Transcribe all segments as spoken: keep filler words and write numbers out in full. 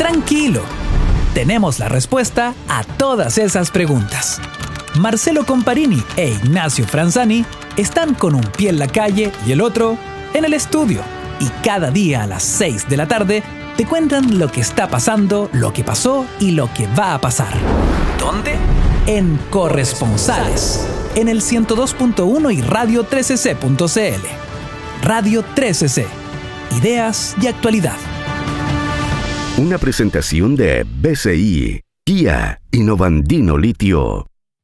Tranquilo, tenemos la respuesta a todas esas preguntas. Marcelo Comparini e Ignacio Franzani están con un pie en la calle y el otro en el estudio. Y cada día a las seis de la tarde te cuentan lo que está pasando, lo que pasó y lo que va a pasar. ¿Dónde? En Corresponsales, en el ciento dos punto uno y radio trece ce punto ce ele. Radio trece ce. Ideas y actualidad. Una presentación de B C I, Kia y Novandino Litio.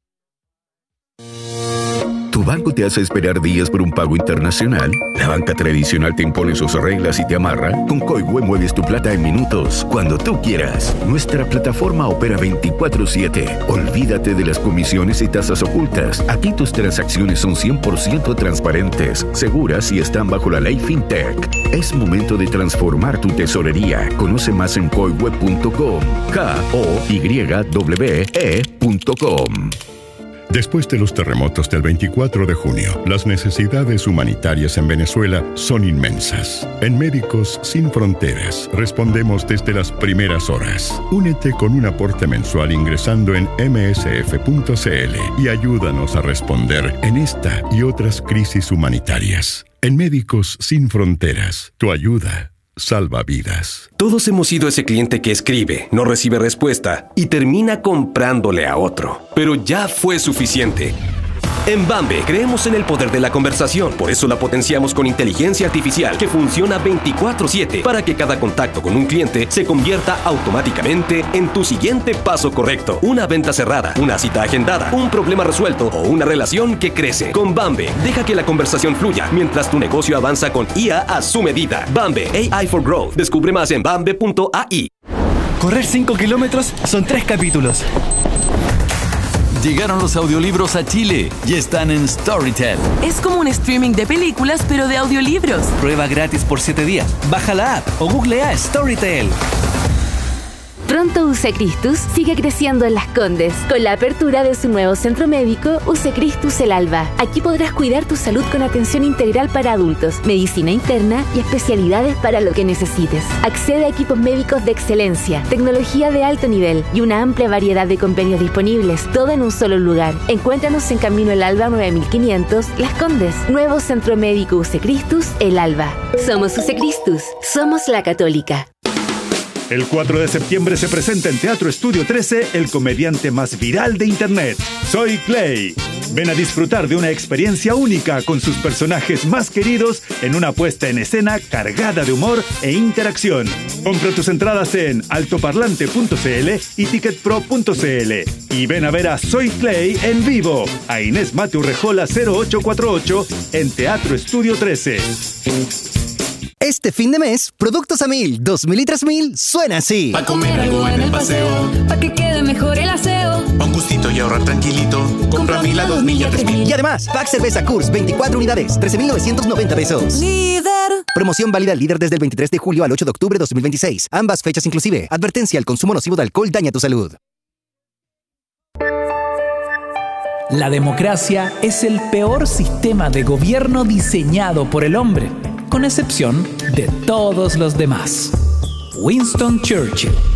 ¿Tu banco te hace esperar días por un pago internacional? ¿La banca tradicional te impone sus reglas y te amarra? Con Koiwe mueves tu plata en minutos, cuando tú quieras. Nuestra plataforma opera veinticuatro siete. Olvídate de las comisiones y tasas ocultas. Aquí tus transacciones son cien por ciento transparentes, seguras y están bajo la ley FinTech. Es momento de transformar tu tesorería. Conoce más en koiwe punto com. K O Y W E punto com. Después de los terremotos del veinticuatro de junio, las necesidades humanitarias en Venezuela son inmensas. En Médicos Sin Fronteras respondemos desde las primeras horas. Únete con un aporte mensual ingresando en eme ese efe punto ce ele y ayúdanos a responder en esta y otras crisis humanitarias. En Médicos Sin Fronteras, tu ayuda salva vidas. Todos hemos sido ese cliente que escribe, no recibe respuesta y termina comprándole a otro. Pero ya fue suficiente. En Bambe creemos en el poder de la conversación, por eso la potenciamos con inteligencia artificial que funciona veinticuatro siete para que cada contacto con un cliente se convierta automáticamente en tu siguiente paso correcto. Una venta cerrada, una cita agendada, un problema resuelto o una relación que crece. Con Bambe, deja que la conversación fluya mientras tu negocio avanza con I A a su medida. Bambe, A I for Growth. Descubre más en bambe punto a i. Correr cinco kilómetros son tres capítulos. Llegaron los audiolibros a Chile y están en Storytel. Es como un streaming de películas, pero de audiolibros. Prueba gratis por siete días. Baja la app o googlea Storytel. Pronto Usecristus sigue creciendo en Las Condes, con la apertura de su nuevo centro médico, Usecristus El Alba. Aquí podrás cuidar tu salud con atención integral para adultos, medicina interna y especialidades para lo que necesites. Accede a equipos médicos de excelencia, tecnología de alto nivel y una amplia variedad de convenios disponibles, todo en un solo lugar. Encuéntranos en Camino El Alba nueve mil quinientos, Las Condes. Nuevo centro médico Usecristus El Alba. Somos Usecristus, somos la Católica. El cuatro de septiembre se presenta en Teatro Estudio trece el comediante más viral de Internet, Soy Clay. Ven a disfrutar de una experiencia única con sus personajes más queridos en una puesta en escena cargada de humor e interacción. Compra tus entradas en altoparlante punto ce ele y ticketpro punto ce ele. Y ven a ver a Soy Clay en vivo, a Inés Mate Urrejola cero ocho cuatro ocho en Teatro Estudio trece. Este fin de mes, Productos a Mil, dos mil y tres mil, suena así. Pa' comer algo en el paseo, pa' que quede mejor el aseo, pa' un gustito y ahorrar tranquilito. Compra Mil a dos mil y a tres mil. Y además, Pack Cerveza Coors, veinticuatro unidades, trece mil novecientos noventa pesos. Líder. Promoción válida al líder desde el veintitrés de julio al ocho de octubre de dos mil veintiséis. Ambas fechas inclusive. Advertencia: el consumo nocivo de alcohol daña tu salud. La democracia es el peor sistema de gobierno diseñado por el hombre, con excepción de todos los demás. Winston Churchill.